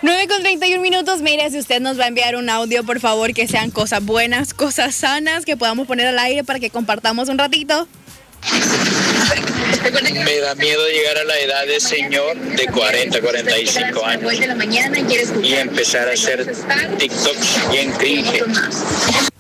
9:31. Mire, si usted nos va a enviar un audio, por favor, que sean cosas buenas, cosas sanas, que podamos poner al aire para que compartamos un ratito. Me da miedo llegar a la edad de señor de 40, 45 años y empezar a hacer TikToks bien cringe.